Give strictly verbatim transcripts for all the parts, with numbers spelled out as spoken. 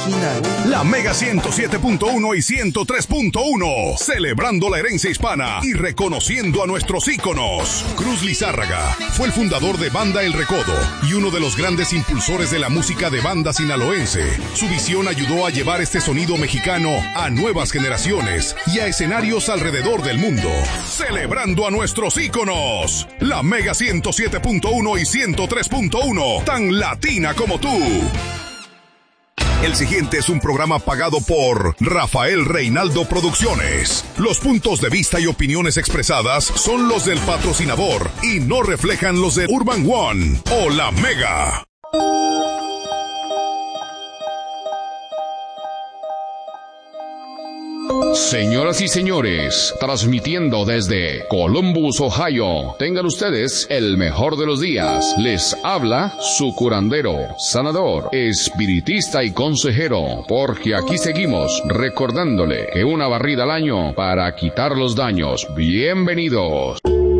original. La Mega ciento siete punto uno y ciento tres punto uno, celebrando la herencia hispana y reconociendo a nuestros íconos. Cruz Lizárraga fue el fundador de Banda El Recodo y uno de los grandes impulsores de la música de banda sinaloense. Su visión ayudó a llevar este sonido mexicano a nuevas generaciones y a escenarios alrededor del mundo. Celebrando a nuestros íconos. La Mega ciento siete punto uno y ciento tres punto uno, tan latina como tú. El siguiente es un programa pagado por Rafael Reinaldo Producciones. Los puntos de vista y opiniones expresadas son los del patrocinador y no reflejan los de Urban One o La Mega. Señoras y señores, transmitiendo desde Columbus, Ohio, tengan ustedes el mejor de los días. Les habla su curandero, sanador, espiritista y consejero, porque aquí seguimos recordándole que una barrida al año para quitar los daños. Bienvenidos.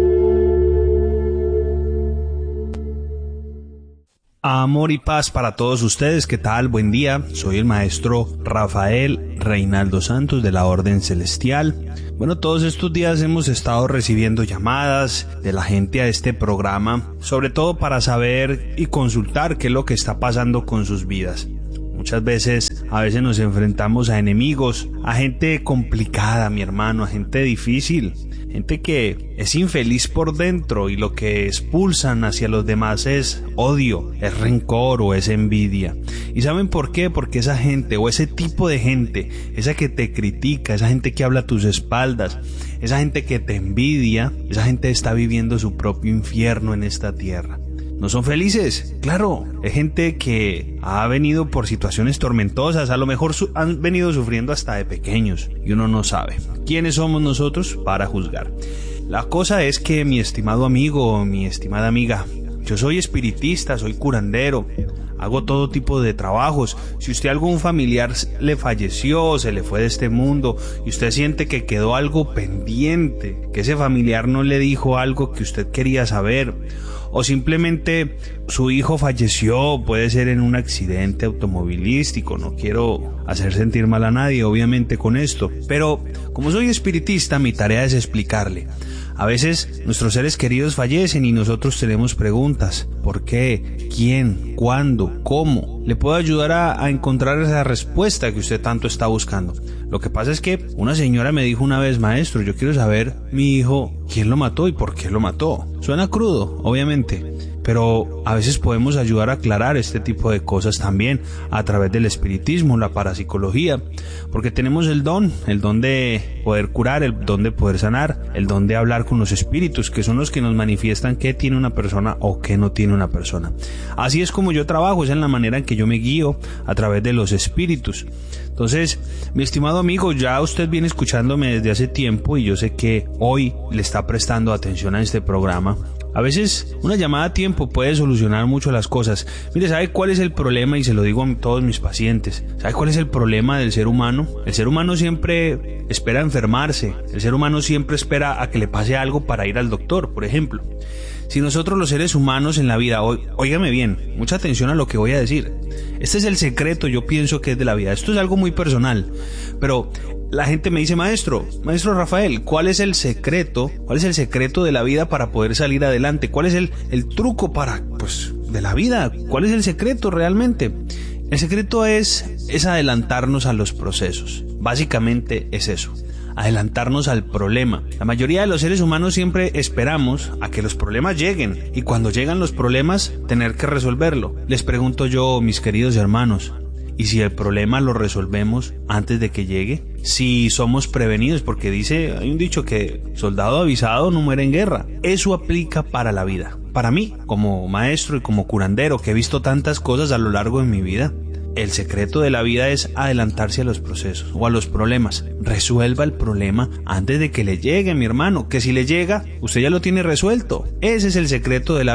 Amor y paz para todos ustedes, ¿qué tal? Buen día, soy el maestro Rafael Reinaldo Santos de la Orden Celestial. Bueno, todos estos días hemos estado recibiendo llamadas de la gente a este programa, sobre todo para saber y consultar qué es lo que está pasando con sus vidas. Muchas veces, a veces nos enfrentamos a enemigos, a gente complicada, mi hermano, a gente difícil, gente que es infeliz por dentro y lo que expulsan hacia los demás es odio, es rencor o es envidia. ¿Y saben por qué? Porque esa gente o ese tipo de gente, esa que te critica, esa gente que habla a tus espaldas, esa gente que te envidia, esa gente está viviendo su propio infierno en esta tierra. No son felices, claro, es gente que ha venido por situaciones tormentosas, a lo mejor su- han venido sufriendo hasta de pequeños y uno no sabe. ¿Quiénes somos nosotros para juzgar? La cosa es que, mi estimado amigo, mi estimada amiga, yo soy espiritista, soy curandero, hago todo tipo de trabajos. Si usted algún familiar le falleció, se le fue de este mundo y usted siente que quedó algo pendiente, que ese familiar no le dijo algo que usted quería saber, o simplemente su hijo falleció, puede ser en un accidente automovilístico, no quiero hacer sentir mal a nadie obviamente con esto, pero como soy espiritista mi tarea es explicarle. A veces nuestros seres queridos fallecen y nosotros tenemos preguntas. ¿Por qué? ¿Quién? ¿Cuándo? ¿Cómo? Le puedo ayudar a, a encontrar esa respuesta que usted tanto está buscando. Lo que pasa es que una señora me dijo una vez: maestro, yo quiero saber, mi hijo, quién lo mató y por qué lo mató. Suena crudo, obviamente, pero a veces podemos ayudar a aclarar este tipo de cosas también a través del espiritismo, la parapsicología, porque tenemos el don, el don de poder curar, el don de poder sanar, el don de hablar con los espíritus, que son los que nos manifiestan qué tiene una persona o qué no tiene una persona. Así es como yo trabajo, es en la manera en que yo me guío a través de los espíritus. Entonces, mi estimado amigo, ya usted viene escuchándome desde hace tiempo y yo sé que hoy le está prestando atención a este programa. A veces una llamada a tiempo puede solucionar mucho las cosas. Mire, ¿sabe cuál es el problema? Y se lo digo a todos mis pacientes. ¿Sabe cuál es el problema del ser humano? El ser humano siempre espera enfermarse. El ser humano siempre espera a que le pase algo para ir al doctor, por ejemplo. Si nosotros los seres humanos en la vida, óigame bien, mucha atención a lo que voy a decir. Este es el secreto, yo pienso que es de la vida. Esto es algo muy personal, pero la gente me dice: maestro, maestro Rafael, ¿cuál es el secreto? ¿Cuál es el secreto de la vida para poder salir adelante? ¿Cuál es el, el truco para, pues, de la vida? ¿Cuál es el secreto realmente? El secreto es, es adelantarnos a los procesos. Básicamente es eso. Adelantarnos al problema. La mayoría de los seres humanos siempre esperamos a que los problemas lleguen y cuando llegan los problemas tener que resolverlo. Les pregunto yo, mis queridos hermanos, ¿y si el problema lo resolvemos antes de que llegue? Si somos prevenidos, porque dice, hay un dicho que soldado avisado no muere en guerra. Eso aplica para la vida. Para mí, como maestro y como curandero que he visto tantas cosas a lo largo de mi vida, el secreto de la vida es adelantarse a los procesos o a los problemas. Resuelva el problema antes de que le llegue, mi hermano, que si le llega, usted ya lo tiene resuelto. Ese es el secreto de la vida.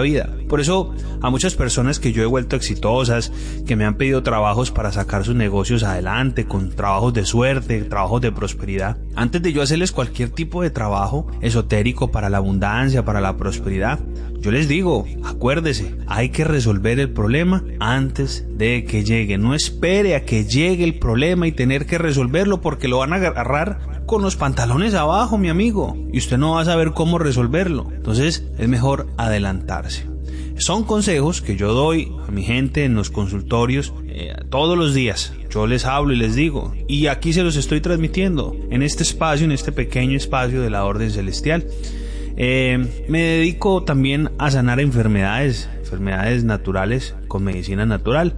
Por eso a muchas personas que yo he vuelto exitosas, que me han pedido trabajos para sacar sus negocios adelante, con trabajos de suerte, trabajos de prosperidad, antes de yo hacerles cualquier tipo de trabajo esotérico para la abundancia, para la prosperidad, yo les digo, acuérdese, hay que resolver el problema antes de que llegue. No espere a que llegue el problema y tener que resolverlo, porque lo van a agarrar con los pantalones abajo, mi amigo, y usted no va a saber cómo resolverlo. Entonces es mejor adelantarse. Son consejos que yo doy a mi gente en los consultorios eh, todos los días. Yo les hablo y les digo, y aquí se los estoy transmitiendo en este espacio, en este pequeño espacio de la Orden Celestial. Eh, me dedico también a sanar enfermedades, enfermedades naturales con medicina natural,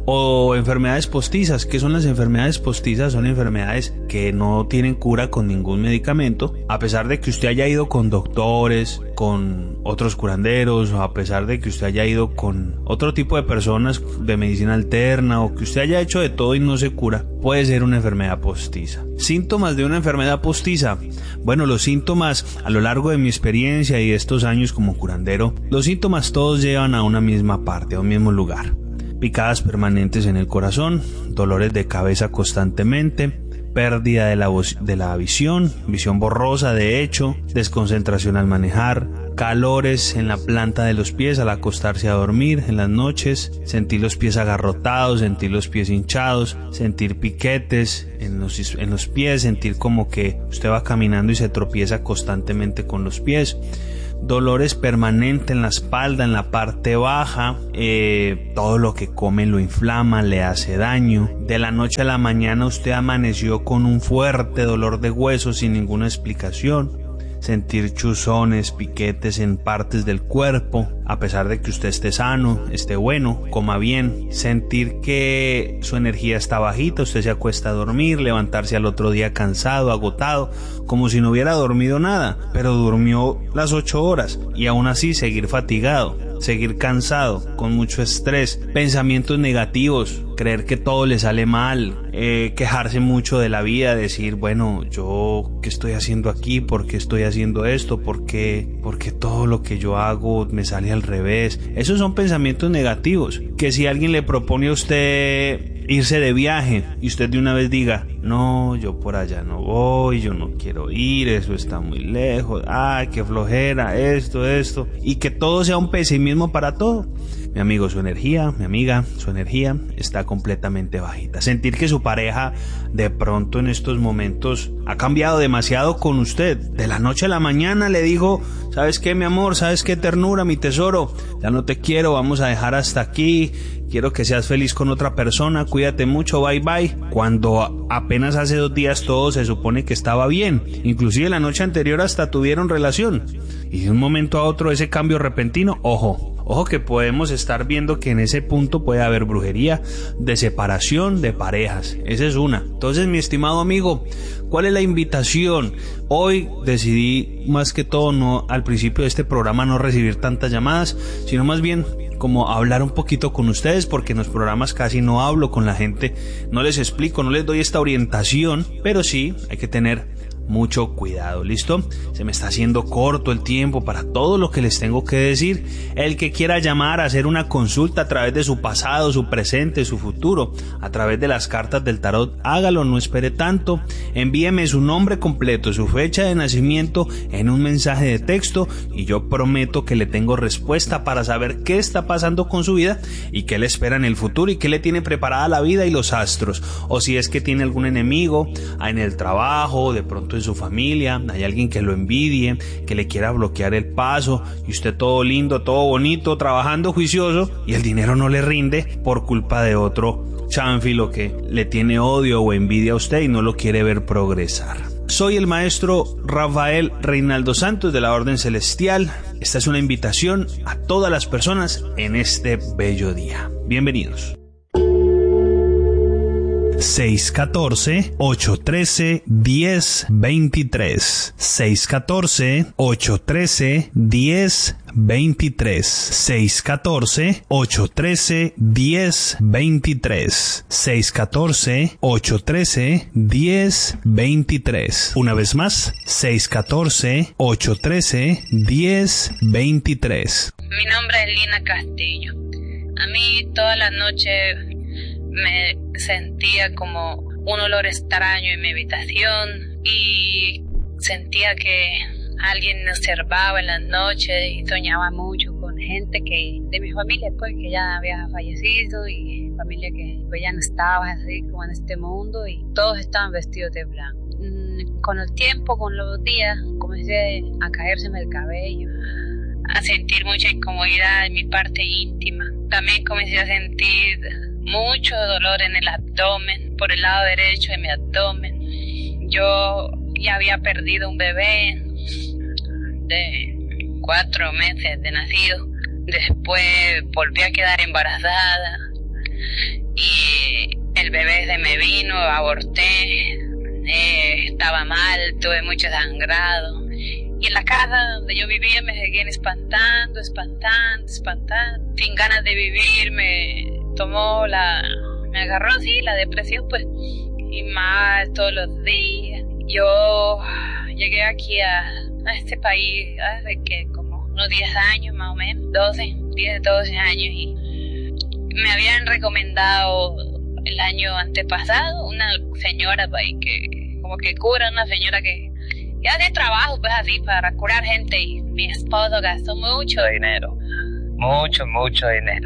o enfermedades postizas. ¿Qué son las enfermedades postizas? Son enfermedades que no tienen cura con ningún medicamento, a pesar de que usted haya ido con doctores, con otros curanderos, o a pesar de que usted haya ido con otro tipo de personas de medicina alterna, o que usted haya hecho de todo y no se cura. Puede ser una enfermedad postiza. Síntomas de una enfermedad postiza. Bueno, los síntomas, a lo largo de mi experiencia y de estos años como curandero, los síntomas todos llevan a una misma parte, a un mismo lugar. Picadas permanentes en el corazón, dolores de cabeza constantemente, pérdida de la, de la visión, visión borrosa de hecho, desconcentración al manejar, calores en la planta de los pies al acostarse a dormir en las noches, sentir los pies agarrotados, sentir los pies hinchados, sentir piquetes en los, en los pies, sentir como que usted va caminando y se tropieza constantemente con los pies. Dolores permanentes en la espalda, en la parte baja, eh, todo lo que come lo inflama, le hace daño. De la noche a la mañana usted amaneció con un fuerte dolor de huesos sin ninguna explicación. Sentir chuzones, piquetes en partes del cuerpo, a pesar de que usted esté sano, esté bueno, coma bien. Sentir que su energía está bajita, usted se acuesta a dormir, levantarse al otro día cansado, agotado, como si no hubiera dormido nada, pero durmió las ocho horas y aún así seguir fatigado, seguir cansado, con mucho estrés, pensamientos negativos, creer que todo le sale mal, eh, quejarse mucho de la vida, decir, bueno, yo ¿qué estoy haciendo aquí? ¿Por qué estoy haciendo esto? ¿Por qué? Porque todo lo que yo hago me sale al revés. Esos son pensamientos negativos, que si alguien le propone a usted irse de viaje y usted de una vez diga, no, yo por allá no voy, yo no quiero ir, eso está muy lejos, ay, qué flojera, esto, esto, y que todo sea un pesimismo para todo. Mi amigo, su energía, mi amiga, su energía está completamente bajita. Sentir que su pareja de pronto en estos momentos ha cambiado demasiado con usted. De la noche a la mañana le dijo, ¿sabes qué, mi amor? ¿Sabes qué, ternura, mi tesoro? Ya no te quiero, vamos a dejar hasta aquí. Quiero que seas feliz con otra persona, cuídate mucho, bye bye. Cuando apenas hace dos días todo se supone que estaba bien. Inclusive la noche anterior hasta tuvieron relación. Y de un momento a otro ese cambio repentino, ojo. Ojo que podemos estar viendo que en ese punto puede haber brujería de separación de parejas. Esa es una. Entonces, mi estimado amigo, ¿cuál es la invitación? Hoy decidí más que todo no al principio de este programa no recibir tantas llamadas, sino más bien como hablar un poquito con ustedes, porque en los programas casi no hablo con la gente, no les explico, no les doy esta orientación, pero sí hay que tener mucho cuidado, ¿listo? Se me está haciendo corto el tiempo para todo lo que les tengo que decir. El que quiera llamar a hacer una consulta a través de su pasado, su presente, su futuro, a través de las cartas del tarot, hágalo, no espere tanto. Envíeme su nombre completo, su fecha de nacimiento en un mensaje de texto y yo prometo que le tengo respuesta para saber qué está pasando con su vida y qué le espera en el futuro y qué le tiene preparada la vida y los astros. O si es que tiene algún enemigo en el trabajo, de pronto en su familia, hay alguien que lo envidie, que le quiera bloquear el paso y usted todo lindo, todo bonito, trabajando juicioso y el dinero no le rinde por culpa de otro chanfilo que le tiene odio o envidia a usted y no lo quiere ver progresar. Soy el maestro Rafael Reinaldo Santos de la Orden Celestial. Esta es una invitación a todas las personas en este bello día. Bienvenidos. seis uno cuatro, ocho uno tres, uno cero dos tres. seis uno cuatro, ocho uno tres, uno cero dos tres. seis uno cuatro, ocho uno tres, uno cero dos tres. seis uno cuatro, ocho uno tres, uno cero dos tres. Una vez más, seis uno cuatro, ocho uno tres, uno cero dos tres. Mi nombre es Lina Castillo. A mí toda la noche me sentía como un olor extraño en mi habitación y sentía que alguien me observaba en las noches y soñaba mucho con gente que de mi familia pues que ya había fallecido y familia que pues ya no estaba así como en este mundo y todos estaban vestidos de blanco. Con el tiempo, con los días, comencé a caérseme el cabello, a sentir mucha incomodidad en mi parte íntima. También comencé a sentir mucho dolor en el abdomen, por el lado derecho de mi abdomen. Yo ya había perdido un bebé de cuatro meses de nacido. Después volví a quedar embarazada y el bebé se me vino, aborté, eh, estaba mal, tuve mucho sangrado. Y en la casa donde yo vivía me seguían espantando, espantando, espantando. Sin ganas de vivir me tomó la... me agarró así la depresión pues. Y mal todos los días. Yo llegué aquí a, a este país hace que como unos diez años más o menos. doce, diez, doce años. Y me habían recomendado el año antepasado una señora pues, que como que cura, una señora que... y hace trabajo pues así para curar gente y mi esposo gastó mucho dinero, mucho, mucho dinero.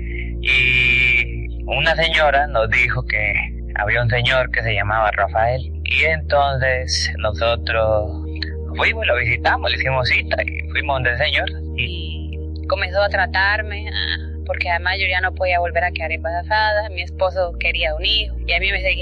Y una señora nos dijo que había un señor que se llamaba Rafael y entonces nosotros fuimos, lo visitamos, le hicimos cita y fuimos donde el señor y comenzó a tratarme porque además yo ya no podía volver a quedar embarazada, mi esposo quería un hijo y a mí me seguía